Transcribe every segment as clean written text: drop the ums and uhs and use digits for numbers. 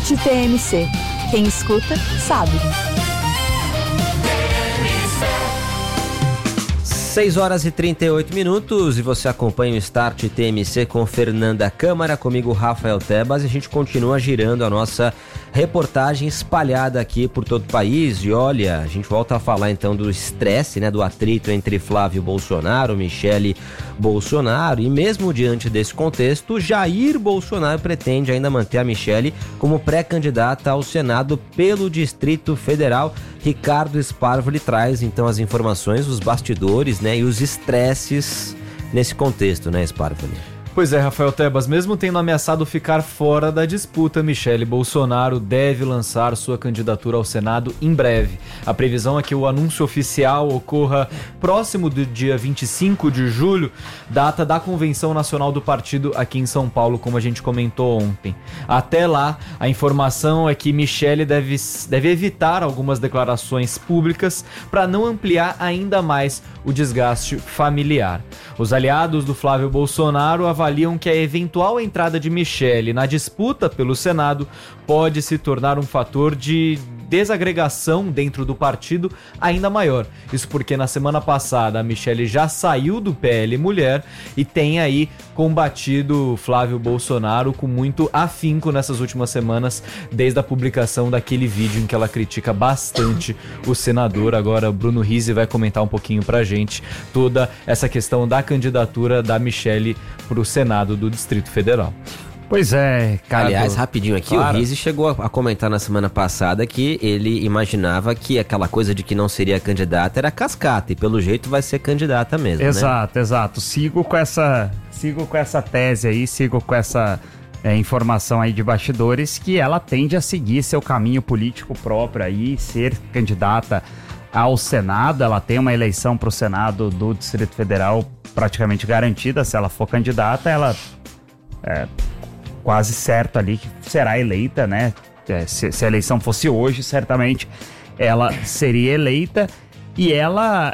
Start TMC. Quem escuta, sabe. 6h38 e você acompanha o Start TMC com Fernanda Câmara, comigo Rafael Tebas, e a gente continua girando a nossa reportagem espalhada aqui por todo o país. E olha, a gente volta a falar então do estresse, né, do atrito entre Flávio Bolsonaro, Michele Bolsonaro, e mesmo diante desse contexto, Jair Bolsonaro pretende ainda manter a Michele como pré-candidata ao Senado pelo Distrito Federal. Ricardo Sparvoli traz então as informações, os bastidores, né, e os estresses nesse contexto, né, Sparvoli? Pois é, Rafael Tebas, mesmo tendo ameaçado ficar fora da disputa, Michele Bolsonaro deve lançar sua candidatura ao Senado em breve. A previsão é que o anúncio oficial ocorra próximo do dia 25 de julho, data da Convenção Nacional do Partido aqui em São Paulo, como a gente comentou ontem. Até lá, a informação é que Michele deve evitar algumas declarações públicas para não ampliar ainda mais o desgaste familiar. Os aliados do Flávio Bolsonaro avaliam que a eventual entrada de Michele na disputa pelo Senado pode se tornar um fator de desagregação dentro do partido ainda maior. Isso porque na semana passada a Michele já saiu do PL Mulher e tem aí combatido Flávio Bolsonaro com muito afinco nessas últimas semanas, desde a publicação daquele vídeo em que ela critica bastante o senador. Agora o Bruno Rizzi vai comentar um pouquinho pra gente toda essa questão da candidatura da Michele pro Senado do Distrito Federal. Pois é, cara. Aliás, rapidinho aqui, claro. O Rizzi chegou a comentar na semana passada que ele imaginava que aquela coisa de que não seria candidata era cascata, e pelo jeito vai ser candidata mesmo, exato, né? Exato. Sigo com essa tese aí, sigo com essa informação aí de bastidores, que ela tende a seguir seu caminho político próprio aí, ser candidata ao Senado. Ela tem uma eleição para o Senado do Distrito Federal praticamente garantida. Se ela for candidata, ela quase certo ali que será eleita, né? Se a eleição fosse hoje, certamente ela seria eleita, e ela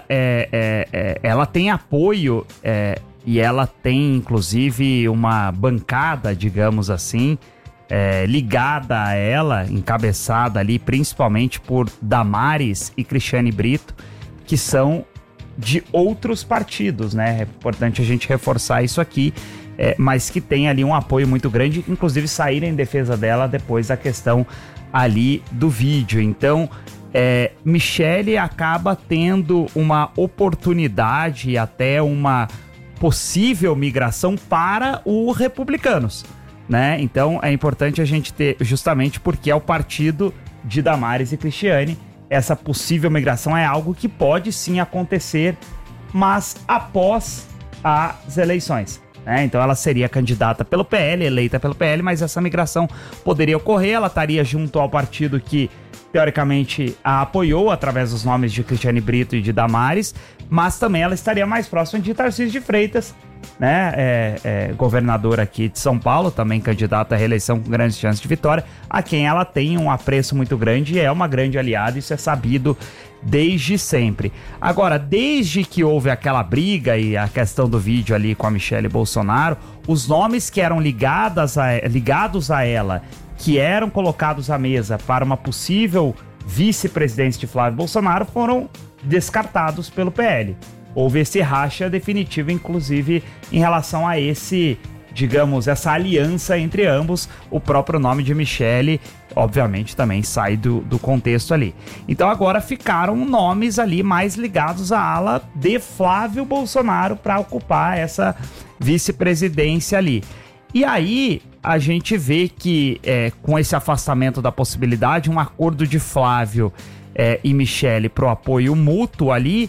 tem apoio e ela tem inclusive uma bancada, digamos assim, ligada a ela, encabeçada ali principalmente por Damares e Cristiane Brito, que são de outros partidos, né? É importante a gente reforçar isso aqui. Mas que tem ali um apoio muito grande, inclusive saíram em defesa dela depois da questão ali do vídeo. Então, Michele acaba tendo uma oportunidade e até uma possível migração para os republicanos, né? Então, é importante a gente ter, justamente porque é o partido de Damares e Cristiane, essa possível migração é algo que pode sim acontecer, mas após as eleições. Então ela seria candidata pelo PL, eleita pelo PL, mas essa migração poderia ocorrer. Ela estaria junto ao partido que teoricamente a apoiou através dos nomes de Cristiane Brito e de Damares, mas também ela estaria mais próxima de Tarcísio de Freitas, né? Governador aqui de São Paulo, também candidata à reeleição com grandes chances de vitória, a quem ela tem um apreço muito grande e é uma grande aliada, isso é sabido desde sempre. Agora, desde que houve aquela briga e a questão do vídeo ali com a Michele Bolsonaro, os nomes que eram ligados a ela, que eram colocados à mesa para uma possível vice-presidência de Flávio Bolsonaro, foram descartados pelo PL. Houve esse racha definitivo, inclusive, em relação a essa aliança entre ambos. O próprio nome de Michele, obviamente, também sai do contexto ali. Então agora ficaram nomes ali mais ligados à ala de Flávio Bolsonaro para ocupar essa vice-presidência ali. E aí a gente vê que com esse afastamento da possibilidade, um acordo de Flávio e Michele pro apoio mútuo ali,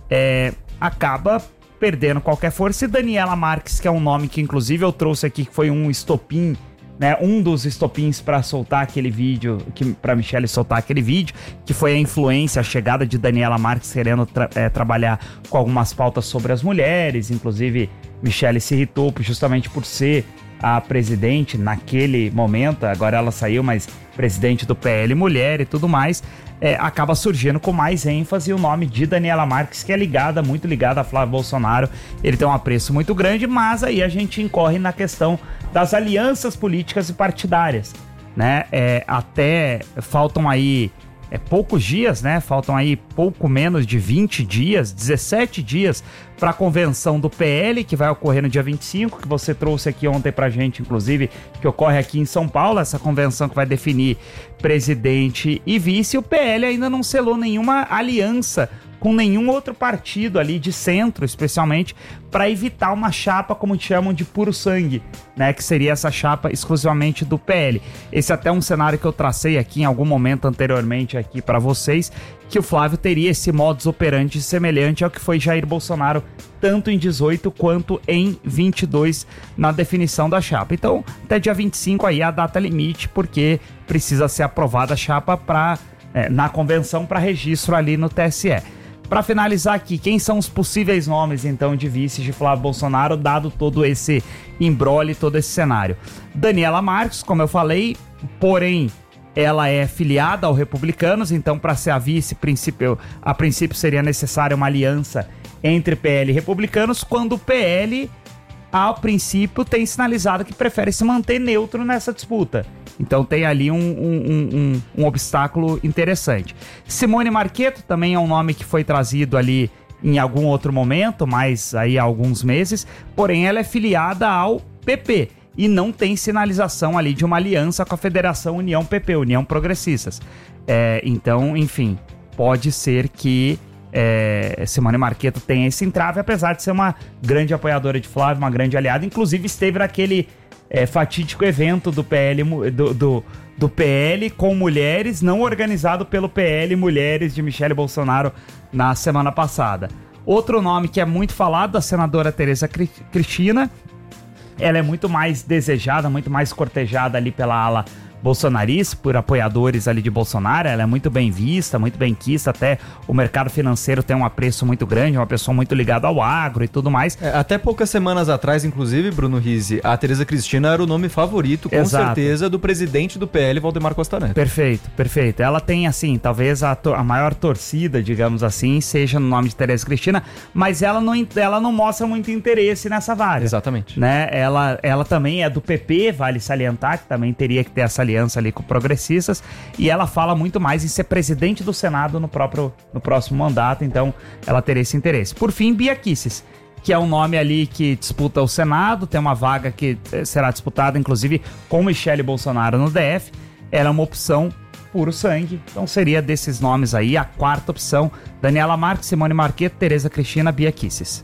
acaba perdendo qualquer força. E Daniela Marques, que é um nome que inclusive eu trouxe aqui, que foi um estopim, né, um dos estopins para soltar aquele vídeo, para Michele soltar aquele vídeo, que foi a influência, a chegada de Daniela Marques querendo trabalhar com algumas pautas sobre as mulheres. Inclusive Michele se irritou justamente por ser a presidente naquele momento, agora ela saiu, mas presidente do PL Mulher e tudo mais. Acaba surgindo com mais ênfase o nome de Daniela Marques, que é muito ligada a Flávio Bolsonaro. Ele tem um apreço muito grande, mas aí a gente incorre na questão das alianças políticas e partidárias, né? Até faltam aí poucos dias, né? Faltam aí pouco menos de 20 dias, 17 dias para a convenção do PL, que vai ocorrer no dia 25, que você trouxe aqui ontem pra gente, inclusive, que ocorre aqui em São Paulo, essa convenção que vai definir presidente e vice. O PL ainda não selou nenhuma aliança com nenhum outro partido ali de centro, especialmente, para evitar uma chapa, como chamam, de puro sangue, né? Que seria essa chapa exclusivamente do PL. Esse até é um cenário que eu tracei aqui em algum momento anteriormente aqui para vocês, que o Flávio teria esse modus operandi semelhante ao que foi Jair Bolsonaro, tanto em 18 quanto em 22, na definição da chapa. Então, até dia 25 aí a data limite, porque precisa ser aprovada a chapa na convenção para registro ali no TSE. Para finalizar aqui, quem são os possíveis nomes, então, de vices de Flávio Bolsonaro, dado todo esse imbróglio, todo esse cenário? Daniela Marques, como eu falei, porém, ela é filiada ao Republicanos, então, para ser a vice, a princípio seria necessária uma aliança entre PL e Republicanos, quando o PL, a princípio, tem sinalizado que prefere se manter neutro nessa disputa. Então tem ali um obstáculo interessante. Simone Marchetto também é um nome que foi trazido ali em algum outro momento, mas aí há alguns meses, porém ela é filiada ao PP e não tem sinalização ali de uma aliança com a Federação União PP, União Progressistas. Então, enfim, pode ser que Simone Marchetto tenha esse entrave, apesar de ser uma grande apoiadora de Flávio, uma grande aliada, inclusive esteve naquele fatídico evento do PL, do PL com mulheres, não organizado pelo PL Mulheres de Michele Bolsonaro na semana passada. Outro nome que é muito falado, a senadora Tereza Cristina. Ela é muito mais desejada, muito mais cortejada ali pela ala bolsonarista, por apoiadores ali de Bolsonaro. Ela é muito bem vista, muito bem quista, até o mercado financeiro tem um apreço muito grande, uma pessoa muito ligada ao agro e tudo mais. Até poucas semanas atrás, inclusive, Bruno Rizzi, a Tereza Cristina era o nome favorito, com certeza, do presidente do PL, Valdemar Costa Neto. Perfeito. Ela tem, assim, talvez a maior torcida, digamos assim, seja no nome de Tereza Cristina, mas ela não mostra muito interesse nessa vaga. Exatamente. Né? Ela também é do PP, vale salientar, que também teria que ter essa aliança ali com progressistas, e ela fala muito mais em ser presidente do Senado no próximo mandato, então ela teria esse interesse. Por fim, Bia Kicis, que é um nome ali que disputa o Senado, tem uma vaga que será disputada, inclusive, com Michele Bolsonaro no DF. Ela é uma opção puro sangue, então seria desses nomes aí a quarta opção: Daniela Marques, Simone Marchetto, Tereza Cristina, Bia Kicis.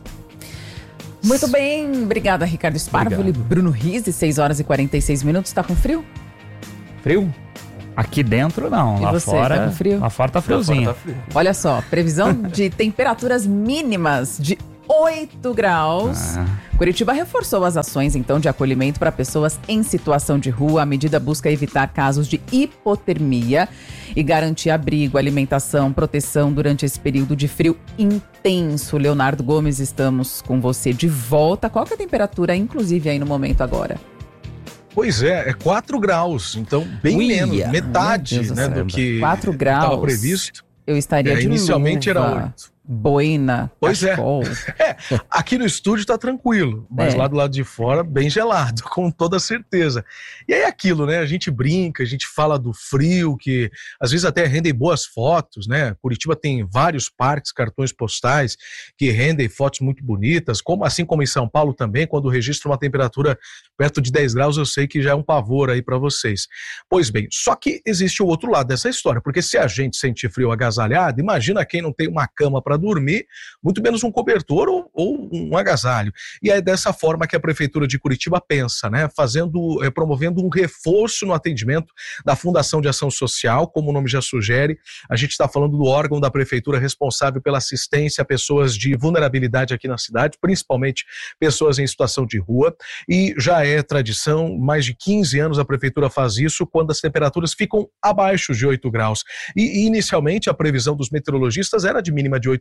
Muito bem, obrigada, Ricardo Sparvoli. Bruno Rizzi, 6 horas e 46 minutos, tá com frio? Frio? Aqui dentro não, e lá você, fora tá com frio? Lá fora tá friozinho. Fora tá frio. Olha só, previsão de temperaturas mínimas de 8 graus. Curitiba reforçou as ações, então, de acolhimento para pessoas em situação de rua. A medida busca evitar casos de hipotermia e garantir abrigo, alimentação, proteção durante esse período de frio intenso. Leonardo Gomes, estamos com você de volta. Qual que é a temperatura, inclusive, aí no momento agora? Pois é 4 graus, então bem menos, metade, né, do que 4 graus estava previsto. Eu estaria de inicialmente luva, era 8. boina, Pois cachecol. Aqui no estúdio tá tranquilo, mas lá do lado de fora bem gelado, com toda certeza. E aí aquilo, né, a gente brinca, a gente fala do frio, que às vezes até rendem boas fotos, né? Curitiba tem vários parques, cartões postais que rendem fotos muito bonitas, assim como em São Paulo também, quando registra uma temperatura perto de 10 graus, eu sei que já é um pavor aí para vocês. Pois bem, só que existe o outro lado dessa história, porque se a gente sente frio agasalhado, imagina quem não tem uma cama para dormir, muito menos um cobertor ou um agasalho. E é dessa forma que a Prefeitura de Curitiba pensa, né? Promovendo um reforço no atendimento da Fundação de Ação Social, como o nome já sugere. A gente está falando do órgão da Prefeitura responsável pela assistência a pessoas de vulnerabilidade aqui na cidade, principalmente pessoas em situação de rua, e já é tradição, mais de 15 anos a Prefeitura faz isso quando as temperaturas ficam abaixo de 8 graus. E inicialmente a previsão dos meteorologistas era de mínima de 8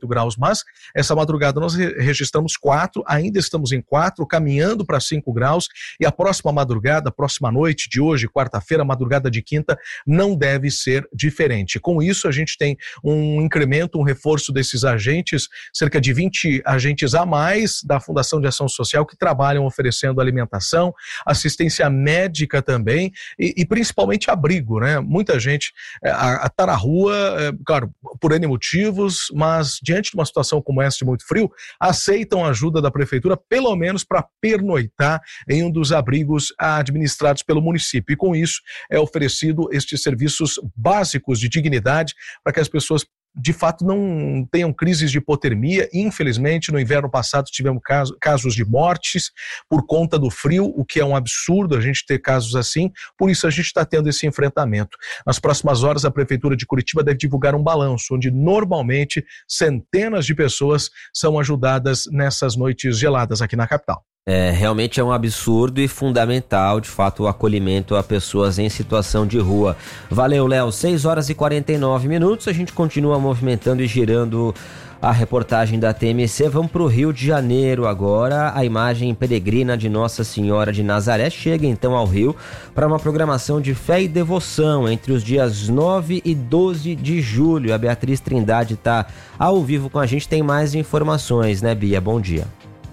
8 graus, mas essa madrugada nós registramos 4, ainda estamos em 4, caminhando para 5 graus, e a próxima madrugada, a próxima noite de hoje, quarta-feira, madrugada de quinta, não deve ser diferente. Com isso, a gente tem um incremento, um reforço desses agentes, cerca de 20 agentes a mais da Fundação de Ação Social que trabalham oferecendo alimentação, assistência médica também e principalmente abrigo, né? Muita gente tá na rua, claro, por N motivos, mas diante de uma situação como essa de muito frio, aceitam a ajuda da prefeitura, pelo menos para pernoitar em um dos abrigos administrados pelo município. E com isso é oferecido estes serviços básicos de dignidade para que as pessoas de fato não tenham crises de hipotermia. Infelizmente, no inverno passado tivemos casos de mortes por conta do frio, o que é um absurdo a gente ter casos assim, por isso a gente está tendo esse enfrentamento. Nas próximas horas, a Prefeitura de Curitiba deve divulgar um balanço, onde normalmente centenas de pessoas são ajudadas nessas noites geladas aqui na capital. Realmente é um absurdo e fundamental, de fato, o acolhimento a pessoas em situação de rua. Valeu, Léo. 6 horas e 49 minutos, a gente continua movimentando e girando a reportagem da TMC. Vamos para o Rio de Janeiro agora. A imagem peregrina de Nossa Senhora de Nazaré chega então ao Rio para uma programação de fé e devoção entre os dias 9 e 12 de julho. A Beatriz Trindade está ao vivo com a gente, tem mais informações, né, Bia? Bom dia.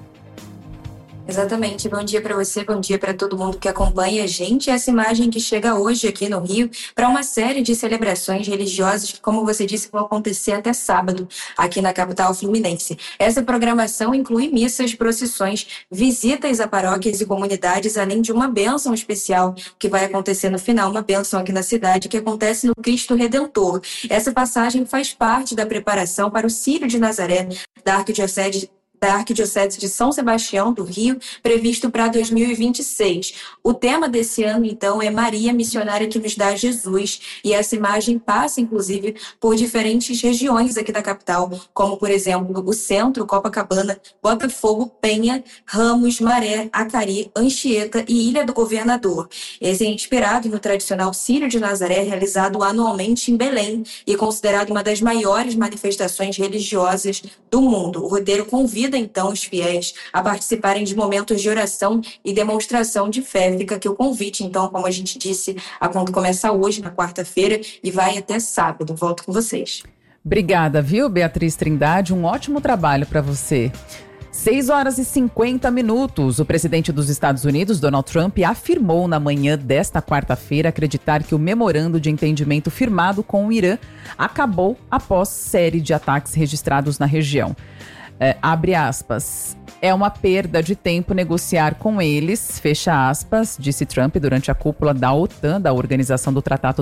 Exatamente, bom dia para você, bom dia para todo mundo que acompanha a gente. Essa imagem que chega hoje aqui no Rio para uma série de celebrações religiosas que, como você disse, vão acontecer até sábado aqui na capital fluminense. Essa programação inclui missas, procissões, visitas a paróquias e comunidades, além de uma bênção especial que vai acontecer no final, uma bênção aqui na cidade que acontece no Cristo Redentor. Essa passagem faz parte da preparação para o Círio de Nazaré da Arquidiocese de São Sebastião do Rio, previsto para 2026. O tema desse ano, então, é Maria, missionária que nos dá Jesus, e essa imagem passa, inclusive, por diferentes regiões aqui da capital, como, por exemplo, o Centro, Copacabana, Botafogo, Penha, Ramos, Maré, Acari, Anchieta e Ilha do Governador. Esse é inspirado no tradicional Círio de Nazaré, realizado anualmente em Belém e considerado uma das maiores manifestações religiosas do mundo. O roteiro convida então os fiéis a participarem de momentos de oração e demonstração de fé. Fica aqui o convite, então, como a gente disse, a conta começa hoje, na quarta-feira, e vai até sábado. Volto com vocês. Obrigada, viu, Beatriz Trindade? Um ótimo trabalho para você. 6 horas e 50 minutos. O presidente dos Estados Unidos, Donald Trump, afirmou na manhã desta quarta-feira acreditar que o memorando de entendimento firmado com o Irã acabou após série de ataques registrados na região. Abre aspas, é uma perda de tempo negociar com eles, fecha aspas, disse Trump durante a cúpula da OTAN, da Organização do Tratado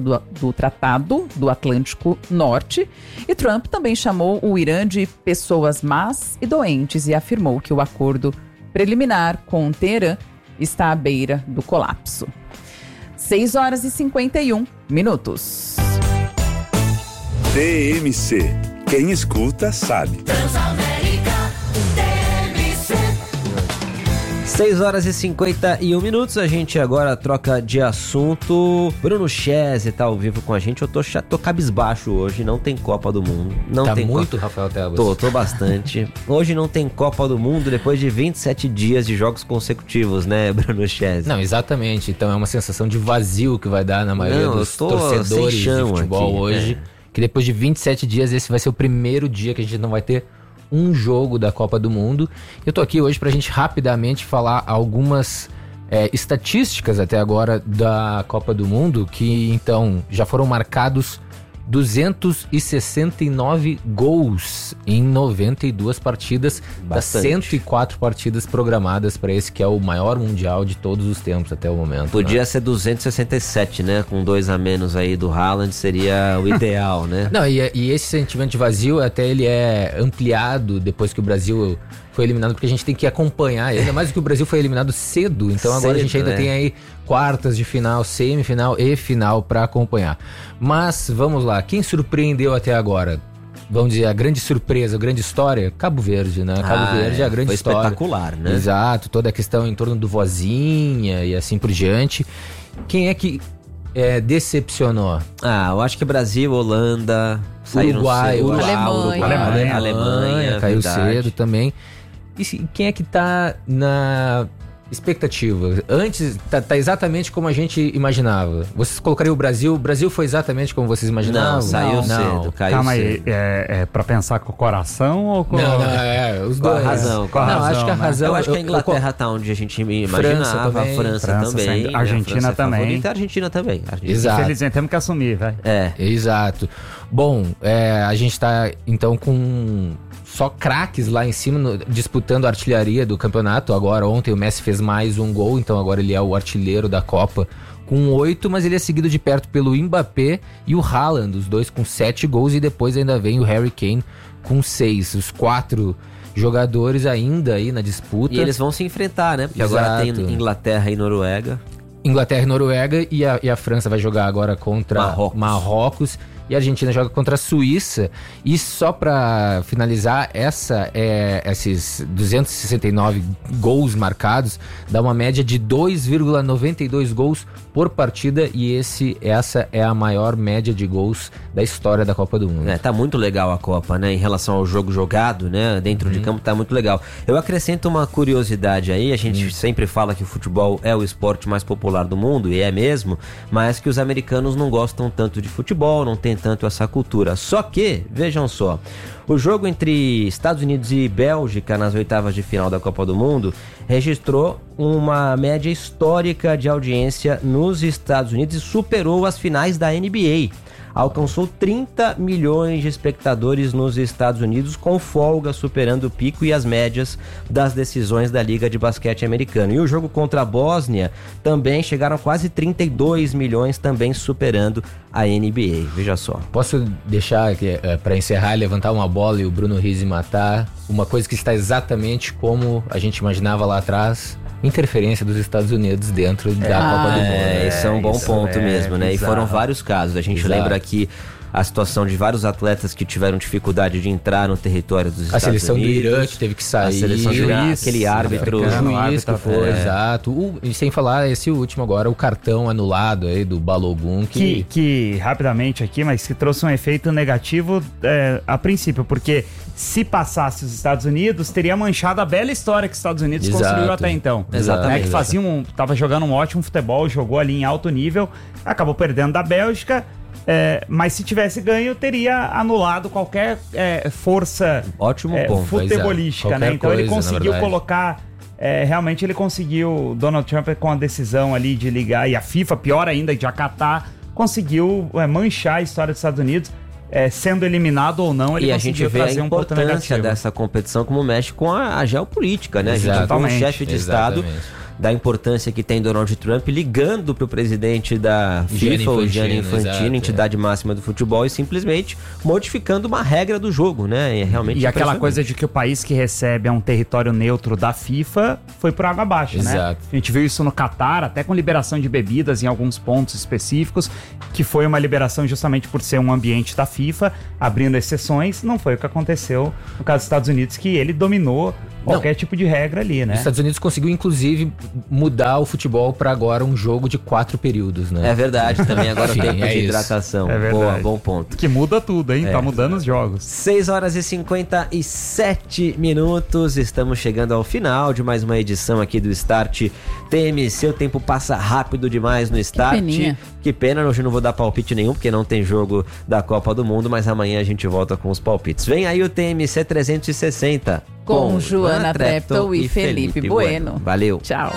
do Atlântico Norte. E Trump também chamou o Irã de pessoas más e doentes e afirmou que o acordo preliminar com Teherã está à beira do colapso. 6 horas e 51 minutos. TMC. Quem escuta sabe. 6 horas e 51 minutos, a gente agora troca de assunto. Bruno Chese tá ao vivo com a gente. Eu tô cabisbaixo hoje, não tem Copa do Mundo. Não tá tem muito, Rafael Tebas. Tô bastante. Hoje não tem Copa do Mundo depois de 27 dias de jogos consecutivos, né, Bruno Chese? Não, exatamente. Então é uma sensação de vazio que vai dar na maioria dos torcedores de futebol aqui, hoje. Que depois de 27 dias, esse vai ser o primeiro dia que a gente não vai ter um jogo da Copa do Mundo. Eu tô aqui hoje pra gente rapidamente falar algumas estatísticas até agora da Copa do Mundo, que então já foram marcados 269 gols em 92 partidas. Bastante. Das 104 partidas programadas para esse que é o maior mundial de todos os tempos até o momento. Podia ser 267, né? Com 2 a menos aí do Haaland seria o ideal, né? Não, e esse sentimento de vazio até ele é ampliado depois que o Brasil foi eliminado, porque a gente tem que acompanhar, ainda mais que o Brasil foi eliminado cedo, então agora a gente ainda tem aí quartas de final, semifinal e final para acompanhar. Mas vamos lá, quem surpreendeu até agora? Vamos dizer, a grande surpresa, a grande história, Cabo Verde, né? Cabo Verde é a grande história. Foi espetacular, né? Exato, toda a questão em torno do Vozinha e assim por diante. Quem é que decepcionou? Eu acho que Brasil, Holanda, Uruguai, Alemanha, caiu verdade. cedo também. E quem é que tá na expectativa? Antes, tá exatamente como a gente imaginava. Vocês colocariam o Brasil? O Brasil foi exatamente como vocês imaginavam? Não, saiu cedo, caiu Calma cedo. aí, pra pensar com o coração ou com... Não, os dois. Com a razão. Acho que a razão... Eu acho que a Inglaterra tá onde a gente imaginava, a França também. A Argentina também. A Argentina também. Exato. Infelizmente, temos que assumir, velho. Exato. Bom, a gente tá, então, com... só craques lá em cima, disputando a artilharia do campeonato. Agora, ontem o Messi fez mais um gol, então agora ele é o artilheiro da Copa com 8, mas ele é seguido de perto pelo Mbappé e o Haaland, os dois com 7 gols, e depois ainda vem o Harry Kane com 6. Os 4 jogadores ainda aí na disputa. E eles vão se enfrentar, né? Porque agora tem Inglaterra e Noruega. Inglaterra e Noruega, e a França vai jogar agora contra Marrocos. E a Argentina joga contra a Suíça. E só pra finalizar, esses 269 gols marcados dá uma média de 2,92 gols por partida. E essa é a maior média de gols da história da Copa do Mundo. Tá muito legal a Copa, né? Em relação ao jogo jogado, né? Dentro de campo tá muito legal. Eu acrescento uma curiosidade aí. A gente sempre fala que o futebol é o esporte mais popular do mundo, e é mesmo, mas que os americanos não gostam tanto de futebol, não tem tanto essa cultura. Só que, vejam só, o jogo entre Estados Unidos e Bélgica nas oitavas de final da Copa do Mundo registrou uma média histórica de audiência nos Estados Unidos e superou as finais da NBA. Alcançou 30 milhões de espectadores nos Estados Unidos, com folga superando o pico e as médias das decisões da Liga de Basquete Americana. E o jogo contra a Bósnia também chegaram a quase 32 milhões, também superando a NBA. Veja só. Posso deixar para encerrar, levantar uma bola e o Bruno Rizzi matar? Uma coisa que está exatamente como a gente imaginava lá atrás: interferência dos Estados Unidos dentro da Copa do Mundo. Esse é um bom ponto mesmo, né? Exato. E foram vários casos. A gente lembra aqui a situação de vários atletas que tiveram dificuldade de entrar no território dos Estados Unidos. A seleção do Irã que teve que sair. A seleção do Irã, aquele árbitro. O juiz que foi, exato. E sem falar esse último agora, o cartão anulado aí do Balogun. Que rapidamente aqui, mas que trouxe um efeito negativo a princípio, porque se passasse os Estados Unidos, teria manchado a bela história que os Estados Unidos construiu até então. Exatamente. Que tava jogando um ótimo futebol, jogou ali em alto nível, acabou perdendo da Bélgica. Mas se tivesse ganho, teria anulado qualquer força futebolística, né? Então ele conseguiu colocar. Realmente ele conseguiu, Donald Trump, com a decisão ali de ligar, e a FIFA, pior ainda, de acatar, conseguiu manchar a história dos Estados Unidos. Sendo eliminado ou não, ele conseguiu trazer um ponto negativo. E a gente vê a importância dessa competição como mexe com a geopolítica, né? Exatamente. A gente vê um chefe de Estado da importância que tem Donald Trump ligando pro presidente da FIFA, o Gianni Infantino, entidade máxima do futebol, e simplesmente modificando uma regra do jogo, né? E aquela coisa de que o país que recebe um território neutro da FIFA foi por água abaixo, né? A gente viu isso no Catar, até com liberação de bebidas em alguns pontos específicos, que foi uma liberação justamente por ser um ambiente da FIFA, abrindo exceções. Não foi o que aconteceu no caso dos Estados Unidos, que ele dominou qualquer tipo de regra ali, né? Os Estados Unidos conseguiu, inclusive, mudar o futebol para agora um jogo de 4 períodos, né? É verdade, também agora o tempo de hidratação. É verdade. Boa, bom ponto. Que muda tudo, hein? Tá mudando os jogos. 6h57, estamos chegando ao final de mais uma edição aqui do Start TMC. O tempo passa rápido demais no Start. Que pena, hoje eu não vou dar palpite nenhum, porque não tem jogo da Copa do Mundo, mas amanhã a gente volta com os palpites. Vem aí o TMC 360. Com Joana Treptow e Felipe Bueno. Valeu. Tchau.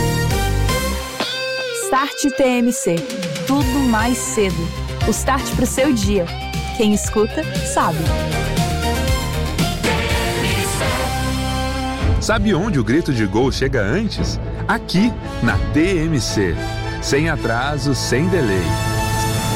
Start TMC. Tudo mais cedo. O start pro seu dia. Quem escuta, sabe. Sabe onde o grito de gol chega antes? Aqui, na TMC. Sem atraso, sem delay.